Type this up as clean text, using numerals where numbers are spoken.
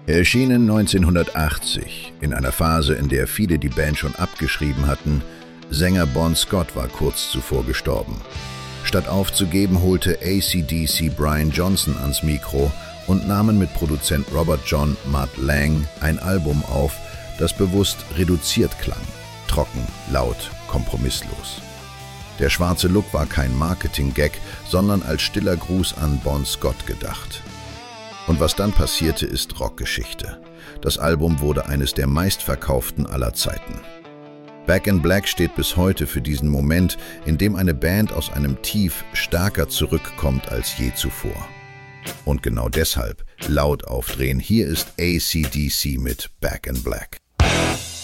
Erschienen 1980, in einer Phase, in der viele die Band schon abgeschrieben hatten. Sänger Bon Scott war kurz zuvor gestorben. Statt aufzugeben, holte AC/DC Brian Johnson ans Mikro und nahmen mit Produzent Robert John Mutt Lange ein Album auf, das bewusst reduziert klang, trocken, laut, kompromisslos. Der schwarze Look war kein Marketing-Gag, sondern als stiller Gruß an Bon Scott gedacht. Und was dann passierte, ist Rockgeschichte. Das Album wurde eines der meistverkauften aller Zeiten. Back in Black steht bis heute für diesen Moment, in dem eine Band aus einem Tief stärker zurückkommt als je zuvor. Und genau deshalb laut aufdrehen. Hier ist AC/DC mit Back in Black.